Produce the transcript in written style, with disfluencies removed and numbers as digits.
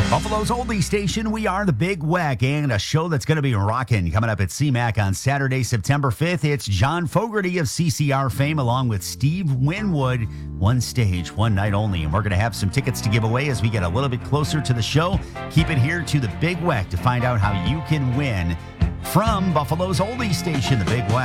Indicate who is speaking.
Speaker 1: Buffalo's oldie station, we are the Big Weck, and a show that's going to be rocking coming up at CMAC on Saturday, September 5th. It's John Fogerty of CCR fame along with Steve Winwood. One stage, one night only, and we're going to have some tickets to give away as we get a little bit closer to the show. Keep it here to the Big Weck to find out how you can win from Buffalo's oldie station, the Big Weck.